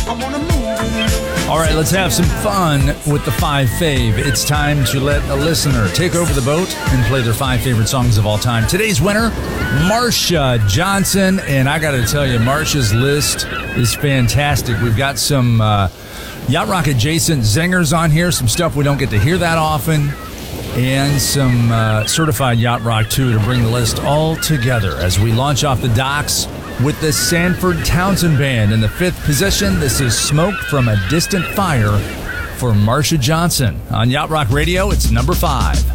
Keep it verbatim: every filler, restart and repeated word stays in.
All right, let's have some fun with the five fave. It's time to let a listener take over the boat and play their five favorite songs of all time. Today's winner, Marsha Johnson. And I got to tell you, Marsha's list is fantastic. We've got some uh, Yacht Rock adjacent zingers on here, some stuff we don't get to hear that often, and some uh, certified Yacht Rock, too, to bring the list all together as we launch off the docks with the Sanford Townsend Band. In the fifth position, this is Smoke from a Distant Fire for Marsha Johnson. On Yacht Rock Radio, it's number five.